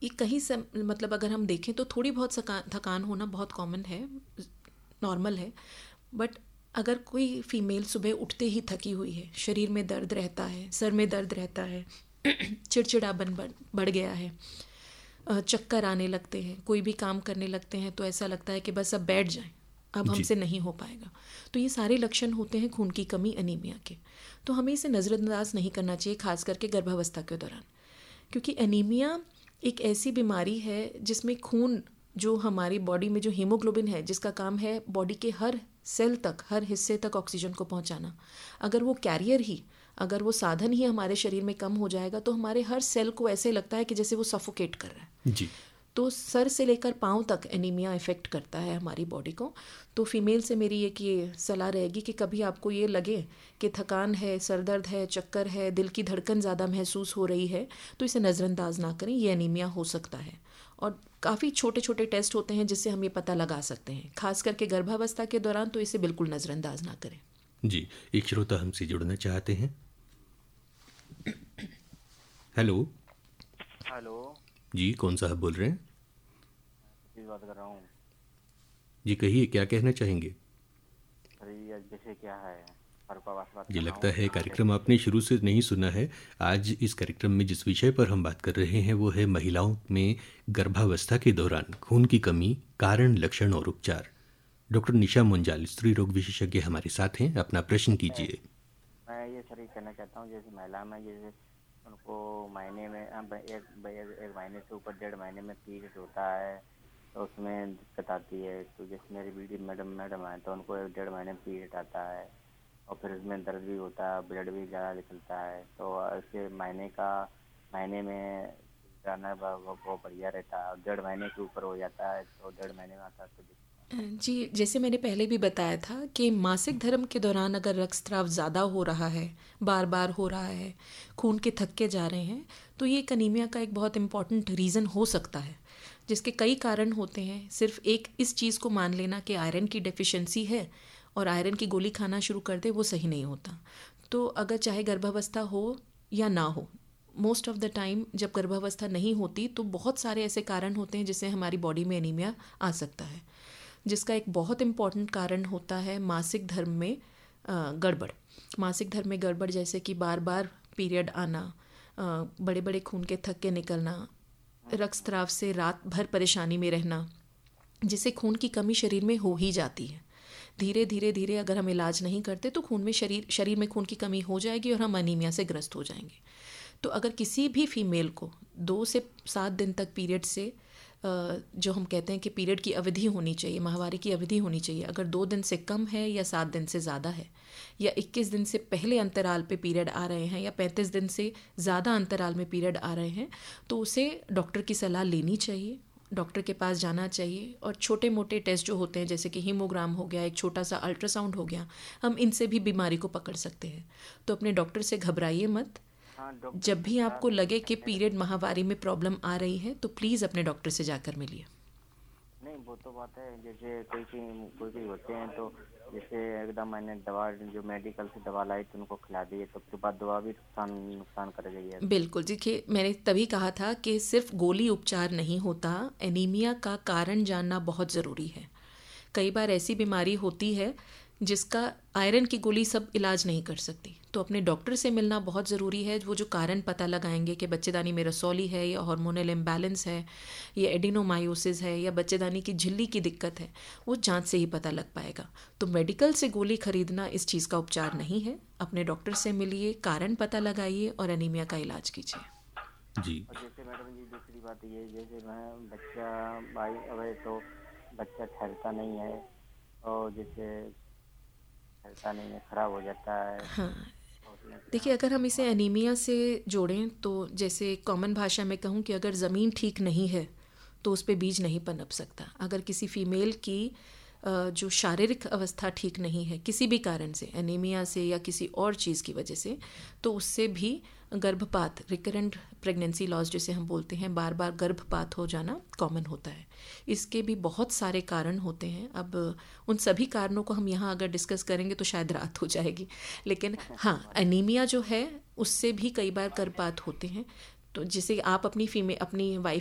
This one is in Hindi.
ये कहीं से मतलब अगर हम देखें तो थोड़ी बहुत थकान होना बहुत कॉमन है, नॉर्मल है। बट अगर कोई फीमेल सुबह उठते ही थकी हुई है, शरीर में दर्द रहता है, सर में दर्द रहता है, चिड़चिड़ापन बढ़ गया है, चक्कर आने लगते हैं, कोई भी काम करने लगते हैं तो ऐसा लगता है कि बस अब बैठ जाएं, अब हमसे नहीं हो पाएगा, तो ये सारे लक्षण होते हैं खून की कमी, एनीमिया के। तो हमें इसे नज़रअंदाज नहीं करना चाहिए, खास करके गर्भावस्था के दौरान, क्योंकि एनीमिया एक ऐसी बीमारी है जिसमें खून, जो हमारी बॉडी में जो हीमोग्लोबिन है, जिसका काम है बॉडी के हर सेल तक, हर हिस्से तक ऑक्सीजन को पहुंचाना, अगर वो कैरियर ही, अगर वो साधन ही हमारे शरीर में कम हो जाएगा तो हमारे हर सेल को ऐसे लगता है कि जैसे वो सफोकेट कर रहा है जी। तो सर से लेकर पाँव तक एनीमिया इफ़ेक्ट करता है हमारी बॉडी को। तो फीमेल से मेरी एक ये सलाह रहेगी कि कभी आपको ये लगे कि थकान है, सर दर्द है, चक्कर है, दिल की धड़कन ज़्यादा महसूस हो रही है, तो इसे नज़रअंदाज ना करें, ये एनीमिया हो सकता है। और काफ़ी छोटे छोटे टेस्ट होते हैं जिससे हम ये पता लगा सकते हैं, खास करके गर्भावस्था के दौरान, तो इसे बिल्कुल नज़रअंदाज ना करें। जी, एक श्रोता हमसे जुड़ना चाहते हैं। हेलो। हेलो जी, कौन साहब बोल रहे हैं? जी, बात कर रहा हूँ। जी कहिए, क्या कहना चाहेंगे? अरे ये जैसे क्या है, फरुखाबाद से बात जी, कर रहा लगता हूँ। है कार्यक्रम आपने शुरू से नहीं सुना है। आज इस कार्यक्रम में जिस विषय पर हम बात कर रहे हैं वो है महिलाओं में गर्भावस्था के दौरान खून की कमी, कारण, लक्षण और उपचार। डॉक्टर निशा मुंजाल, स्त्री रोग विशेषज्ञ, हमारे साथ हैं। अपना प्रश्न कीजिए। मैं ये सर कहना चाहता हूँ, जैसे महिला में जैसे उनको महीने में एक महीने से ऊपर 1.5 महीने में पीरियड होता है तो उसमें दिक्कत आती है। तो जैसे मेरी बीडी मैडम है तो उनको 1.5 महीने में पीरियड आता है और फिर उसमें दर्द भी होता है, ब्लड भी ज़्यादा निकलता है। तो ऐसे महीने में जाना वो बढ़िया रहता है। 1.5 महीने के ऊपर हो जाता है तो 1.5 महीने में आता है तो जी, जैसे मैंने पहले भी बताया था कि मासिक धर्म के दौरान अगर रक्तस्राव ज़्यादा हो रहा है, बार बार हो रहा है, खून के थक्के जा रहे हैं, तो ये एनीमिया का एक बहुत इम्पॉर्टेंट रीज़न हो सकता है, जिसके कई कारण होते हैं। सिर्फ एक इस चीज़ को मान लेना कि आयरन की डेफिशिएंसी है और आयरन की गोली खाना शुरू कर दे, वो सही नहीं होता। तो अगर चाहे गर्भावस्था हो या ना हो, मोस्ट ऑफ द टाइम जब गर्भावस्था नहीं होती तो बहुत सारे ऐसे कारण होते हैं जिससे हमारी बॉडी में एनीमिया आ सकता है, जिसका एक बहुत इम्पॉर्टेंट कारण होता है मासिक धर्म में गड़बड़। मासिक धर्म में गड़बड़ जैसे कि बार बार पीरियड आना, बड़े बड़े खून के थक्के निकलना, रक्तस्राव से रात भर परेशानी में रहना, जिससे खून की कमी शरीर में हो ही जाती है। धीरे धीरे धीरे अगर हम इलाज नहीं करते तो खून में शरीर में खून की कमी हो जाएगी और हम अनीमिया से ग्रस्त हो जाएंगे। तो अगर किसी भी फीमेल को 2 से 7 दिन तक पीरियड से, जो हम कहते हैं कि पीरियड की अवधि होनी चाहिए, माहवारी की अवधि होनी चाहिए, अगर 2 दिन से कम है या 7 दिन से ज़्यादा है या 21 दिन से पहले अंतराल पे पीरियड आ रहे हैं या 35 दिन से ज़्यादा अंतराल में पीरियड आ रहे हैं, तो उसे डॉक्टर की सलाह लेनी चाहिए, डॉक्टर के पास जाना चाहिए। और छोटे मोटे टेस्ट जो होते हैं जैसे कि हीमोग्राम हो गया, एक छोटा सा अल्ट्रासाउंड हो गया, हम इनसे भी बीमारी को पकड़ सकते हैं। तो अपने डॉक्टर से घबराइए मत। जब भी आपको लगे कि पीरियड माहवारी में प्रॉब्लम आ रही है तो प्लीज़ अपने डॉक्टर से जाकर मिलिए। नहीं, वो तो बात है। जैसे कोई होते हैं तो जैसे एकदम मैंने दवा जो मेडिकल से दवा लाई तो उनको खिला दी, तो फिर बाद दवा भी नुकसान कर गई है। बिल्कुल, देखिए मैंने तभी कहा था कि सिर्फ गोली उपचार नहीं होता, एनीमिया का कारण जानना बहुत ज़रूरी है। कई बार ऐसी बीमारी होती है जिसका आयरन की गोली सब इलाज नहीं कर सकती, तो अपने डॉक्टर से मिलना बहुत ज़रूरी है। वो जो कारण पता लगाएंगे कि बच्चेदानी में रसौली है या हार्मोनल इम्बैलेंस है या एडिनोमायोसिस है या बच्चेदानी की झिल्ली की दिक्कत है, वो जांच से ही पता लग पाएगा। तो मेडिकल से गोली खरीदना इस चीज़ का उपचार नहीं है। अपने डॉक्टर से मिलिए, कारण पता लगाइए और एनीमिया का इलाज कीजिए। जी। और जैसे मैडम जी दूसरी बात ये, जैसे मैं बच्चा भाई अवे तो बच्चा ठहरता नहीं है और जैसे ठहरता नहीं है, खराब हो जाता है। हाँ, देखिए अगर हम इसे एनीमिया से जोड़ें तो जैसे कॉमन भाषा में कहूँ कि अगर ज़मीन ठीक नहीं है तो उस पर बीज नहीं पनप सकता। अगर किसी फीमेल की जो शारीरिक अवस्था ठीक नहीं है किसी भी कारण से, एनीमिया से या किसी और चीज़ की वजह से, तो उससे भी गर्भपात, रिकरेंट प्रेगनेंसी लॉस जिसे हम बोलते हैं, बार बार गर्भपात हो जाना कॉमन होता है। इसके भी बहुत सारे कारण होते हैं। अब उन सभी कारणों को हम यहाँ अगर डिस्कस करेंगे तो शायद रात हो जाएगी, लेकिन हाँ, एनीमिया जो है उससे भी कई बार गर्भपात होते हैं। तो जिसे आप अपनी वाइफ